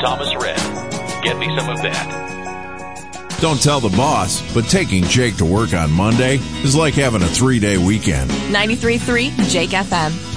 Thomas Red. Get me some of that. Don't tell the boss, but taking Jake to work on Monday is like having a 3-day weekend. 93.3 Jake FM.